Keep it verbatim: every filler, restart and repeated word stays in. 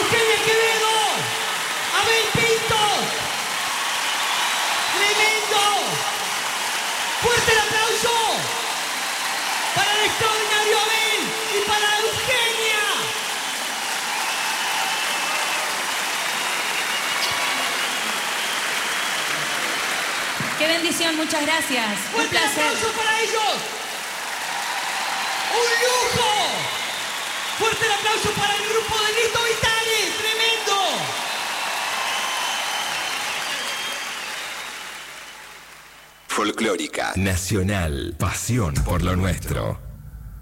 Eugenia Quevedo, Abel Pintos. Tremendo. Fuerte el aplauso para el extraordinario Abel y para Eugenia. Qué bendición, muchas gracias. Fuerte Un placer. aplauso para ellos. ¡Un lujo! Fuerte el aplauso para el grupo de Lito Vitale. ¡Tremendo! Folclórica Nacional. Pasión por lo nuestro.